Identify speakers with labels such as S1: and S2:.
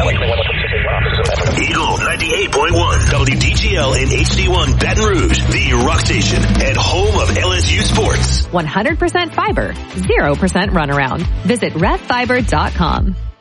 S1: Eagle 98.1, WDGL and HD1 Baton Rouge, the rock station and home of LSU sports.
S2: 100% fiber, 0% runaround. Visit RevFiber.com.